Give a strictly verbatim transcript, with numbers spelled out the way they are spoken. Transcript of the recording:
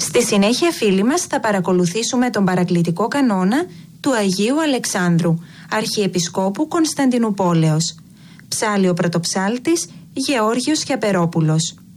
Στη συνέχεια, φίλοι μας, θα παρακολουθήσουμε τον παρακλητικό κανόνα του Αγίου Αλεξάνδρου, Αρχιεπισκόπου Κωνσταντινουπόλεως. Ψάλλει ο πρωτοψάλτης Γεώργιος Χιαπερόπουλος.